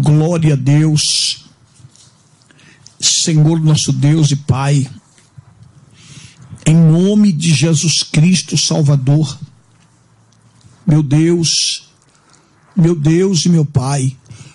Glória a Deus. Senhor nosso Deus e Pai, em nome de Jesus Cristo Salvador, meu Deus e meu Pai,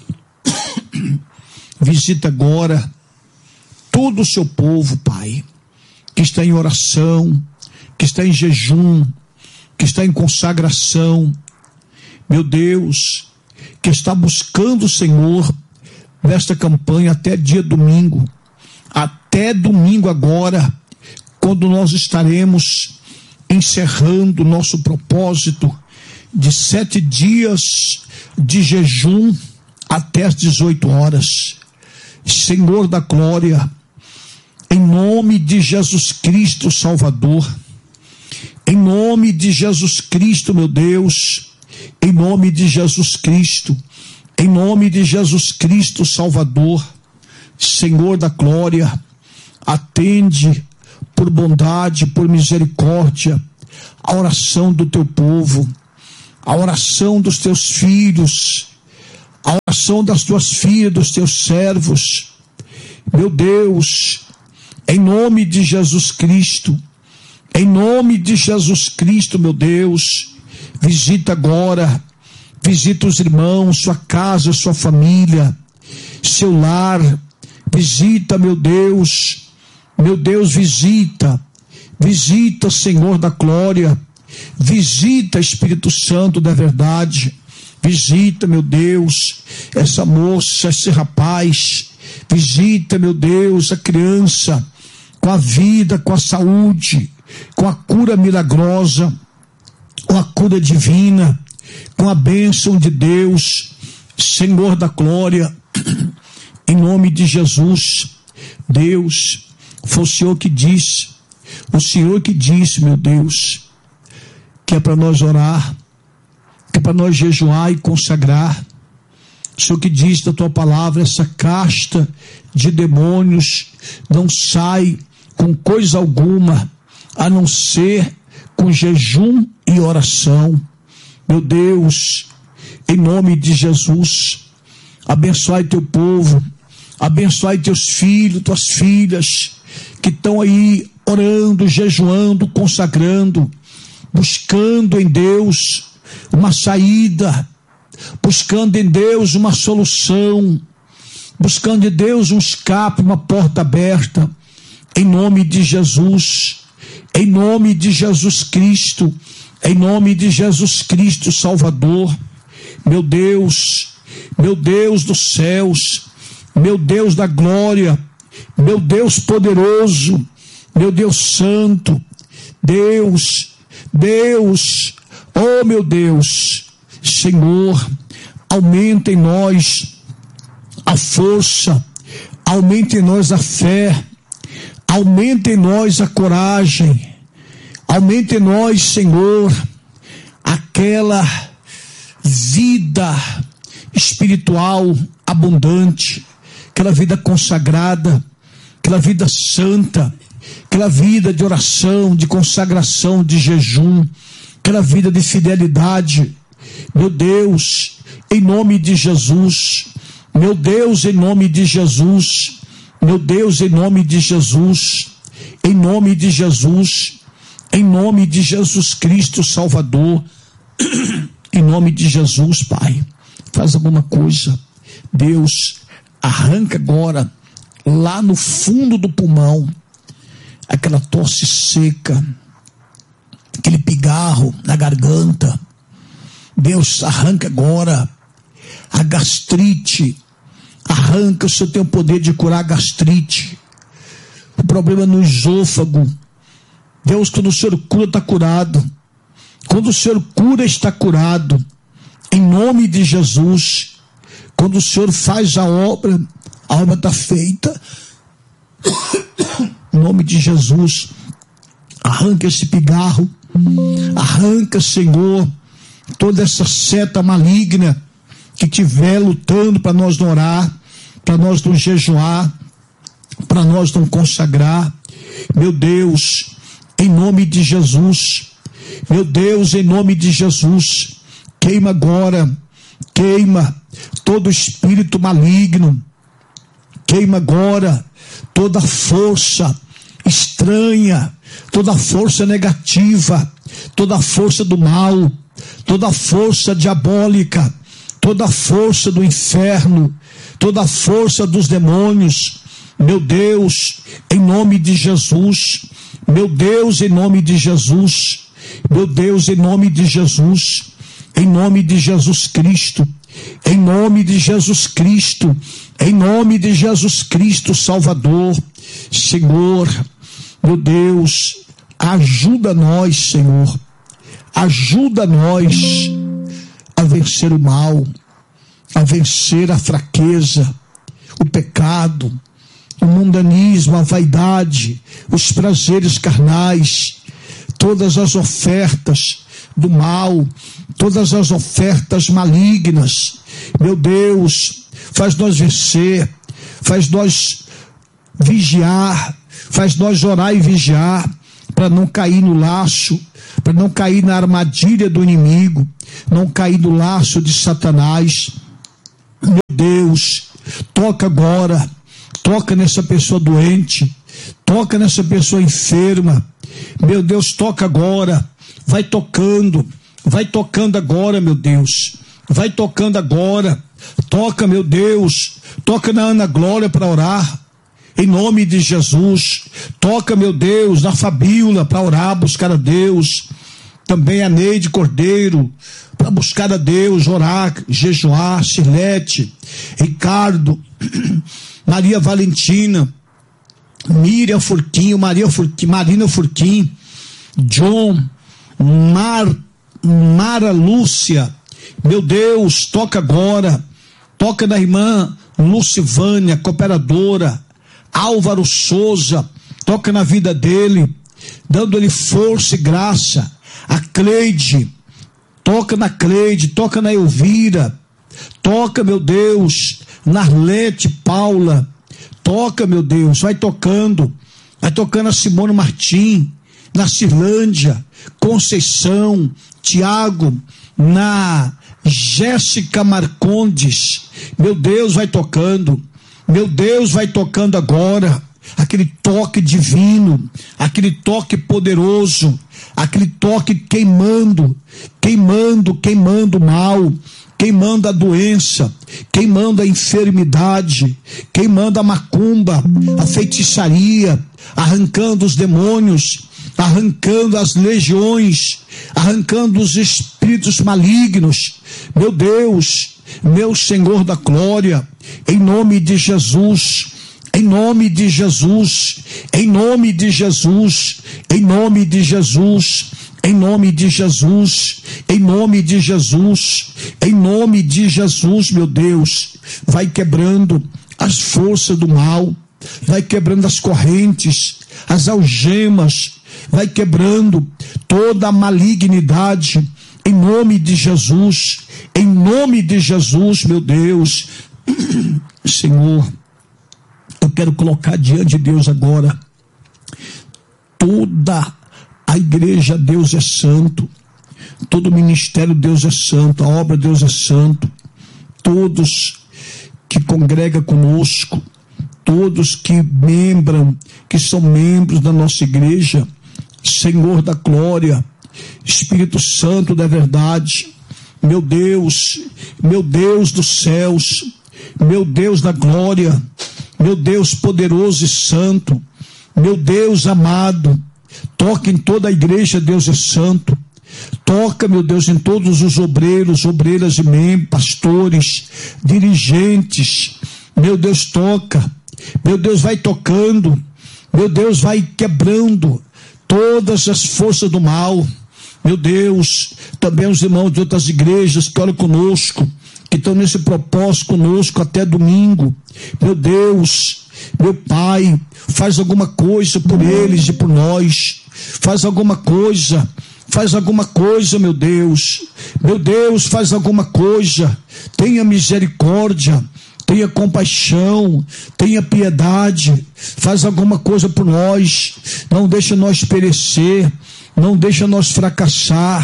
visita agora todo o seu povo, Pai, que está em oração, que está em jejum, que está em consagração, meu Deus, que está buscando o Senhor nesta campanha até dia domingo, até domingo agora, quando nós estaremos encerrando o nosso propósito de 7 dias de jejum até as 18 horas. Senhor da glória, em nome de Jesus Cristo Salvador, em nome de Jesus Cristo, meu Deus, em nome de Jesus Cristo, em nome de Jesus Cristo Salvador, Senhor da glória, atende por bondade, por misericórdia, a oração do teu povo, a oração dos teus filhos, a oração das tuas filhas, dos teus servos, meu Deus, em nome de Jesus Cristo, em nome de Jesus Cristo, meu Deus, visita agora, visita os irmãos, sua casa, sua família, seu lar, visita, meu Deus, visita, Senhor da glória, visita, Espírito Santo da verdade, visita, meu Deus, essa moça, esse rapaz, visita, meu Deus, a criança, com a vida, com a saúde, com a cura milagrosa, com a cura divina, com a bênção de Deus, Senhor da glória, em nome de Jesus. Deus, foi o Senhor que disse, meu Deus, que é para nós orar, que é para nós jejuar e consagrar. O Senhor que diz da tua palavra, essa casta de demônios não sai com coisa alguma, a não ser com jejum e oração. Meu Deus, em nome de Jesus, abençoai teu povo, abençoai teus filhos, tuas filhas, que estão aí orando, jejuando, consagrando, buscando em Deus uma saída, buscando em Deus uma solução, buscando em Deus um escape, uma porta aberta, em nome de Jesus, em nome de Jesus Cristo, em nome de Jesus Cristo Salvador, meu Deus dos céus, meu Deus da glória, meu Deus poderoso, meu Deus santo, Deus, oh meu Deus, Senhor, aumenta em nós a força, aumenta em nós a fé, aumenta em nós a coragem, aumenta em nós, Senhor, aquela vida espiritual abundante, aquela vida consagrada, aquela vida santa, aquela vida de oração, de consagração, de jejum, aquela vida de fidelidade. Meu Deus, em nome de Jesus, meu Deus, em nome de Jesus, meu Deus, em nome de Jesus, em nome de Jesus, em nome de Jesus Cristo Salvador, em nome de Jesus, Pai, faz alguma coisa. Deus, arranca agora, lá no fundo do pulmão, aquela tosse seca, aquele pigarro na garganta. Deus, arranca agora a gastrite, arranca, o Senhor tem o poder de curar a gastrite, o problema no esôfago. Deus, quando o Senhor cura, está curado. Quando o Senhor cura, está curado, em nome de Jesus. Quando o Senhor faz a obra está feita, em nome de Jesus. Arranca esse pigarro, arranca, Senhor, toda essa seta maligna que tiver lutando para nós não orar, para nós não jejuar, para nós não consagrar. Meu Deus, em nome de Jesus, meu Deus, em nome de Jesus, queima agora queima todo espírito maligno, queima agora toda força estranha, toda força negativa, toda força do mal, toda força diabólica, toda força do inferno, toda força dos demônios. Meu Deus, em nome de Jesus, meu Deus, em nome de Jesus, meu Deus, em nome de Jesus, em nome de Jesus Cristo, em nome de Jesus Cristo, em nome de Jesus Cristo Salvador. Senhor, meu Deus, ajuda nós, Senhor, ajuda nós a vencer o mal, a vencer a fraqueza, o pecado, o mundanismo, a vaidade, os prazeres carnais, todas as ofertas do mal, todas as ofertas malignas. Meu Deus, faz nós vencer, faz nós vigiar, faz nós orar e vigiar, para não cair no laço, para não cair na armadilha do inimigo, não cair no laço de Satanás. Meu Deus, toca agora, toca nessa pessoa doente, toca nessa pessoa enferma. Meu Deus, toca agora, vai tocando agora, meu Deus, vai tocando agora, toca, meu Deus, toca na Ana Glória para orar, em nome de Jesus, toca, meu Deus, na Fabíola para orar, buscar a Deus, também a Neide Cordeiro, para buscar a Deus, orar, jejuar, Cirlete, Ricardo, Maria Valentina, Miriam Furquinho, Marina Furquim, John, Mara Lúcia. Meu Deus, toca agora, toca na irmã Lucivânia, cooperadora, Álvaro Souza, toca na vida dele, dando-lhe força e graça. A Cleide, toca na Cleide, toca na Elvira, toca, meu Deus, na Arlete Paula, toca, meu Deus, vai tocando a Simone Martim, na Cirlândia, Conceição, Tiago, na Jéssica Marcondes. Meu Deus, vai tocando, meu Deus, vai tocando agora, aquele toque divino, aquele toque poderoso, aquele toque queimando o mal, queimando a doença, queimando a enfermidade, queimando a macumba, a feitiçaria, arrancando os demônios, arrancando as legiões, arrancando os espíritos malignos. Meu Deus, meu Senhor da glória, em nome de Jesus, em nome de Jesus, em nome de Jesus, em nome de Jesus, em nome de Jesus, em nome de Jesus, em nome de Jesus, meu Deus, vai quebrando as forças do mal, vai quebrando as correntes, as algemas, vai quebrando toda a malignidade, em nome de Jesus, meu Deus. Senhor, eu quero colocar diante de Deus agora toda a igreja. Deus é santo, todo o ministério Deus é santo, a obra Deus é santo, todos que congregam conosco, todos que são membros da nossa igreja. Senhor da glória, Espírito Santo da verdade, meu Deus dos céus, meu Deus da glória, meu Deus poderoso e santo, meu Deus amado, toca em toda a igreja. Deus é santo, toca, meu Deus, em todos os obreiros, obreiras e membros, pastores, dirigentes. Meu Deus, toca, meu Deus, vai tocando, meu Deus, vai quebrando todas as forças do mal. Meu Deus, também os irmãos de outras igrejas que oram conosco, que estão nesse propósito conosco até domingo. Meu Deus, meu Pai, faz alguma coisa por eles e por nós. Faz alguma coisa, meu Deus. Meu Deus, faz alguma coisa. Tenha misericórdia, tenha compaixão, tenha piedade, faz alguma coisa por nós, não deixa nós perecer, não deixa nós fracassar.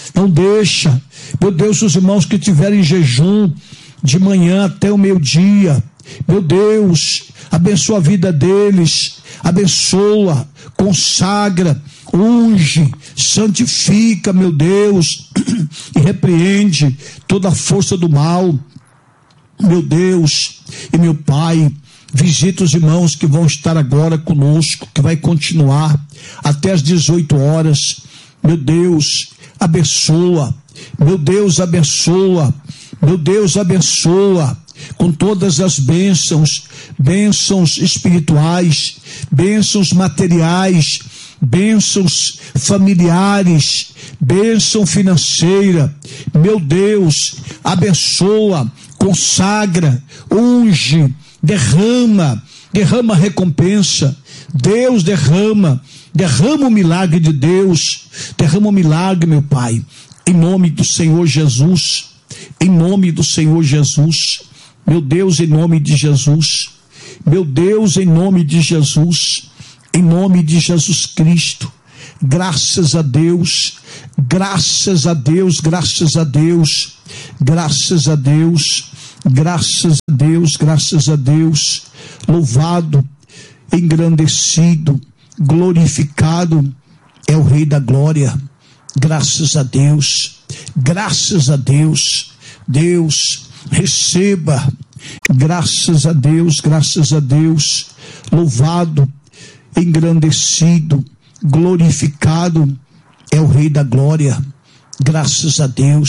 Não deixa, meu Deus, os irmãos que estiverem em jejum de manhã até o meio-dia, meu Deus, abençoa a vida deles, abençoa, consagra, unge, santifica, meu Deus, e repreende toda a força do mal, meu Deus e meu Pai. Visita os irmãos que vão estar agora conosco, que vai continuar até as 18 horas, meu Deus, abençoa, meu Deus, abençoa, meu Deus, abençoa, com todas as bênçãos espirituais, bênçãos materiais, bênçãos familiares, bênção financeira, meu Deus, abençoa, consagra, unge, derrama recompensa, Deus derrama o milagre de Deus, derrama o milagre, meu Pai, em nome do Senhor Jesus, em nome do Senhor Jesus, meu Deus, em nome de Jesus, meu Deus, em nome de Jesus, em nome de Jesus Cristo, graças a Deus, graças a Deus, graças a Deus, graças a Deus, graças a Deus, graças a Deus, louvado, engrandecido, glorificado é o Rei da Glória, graças a Deus, Deus, receba, graças a Deus, louvado, engrandecido, glorificado é o Rei da Glória, graças a Deus.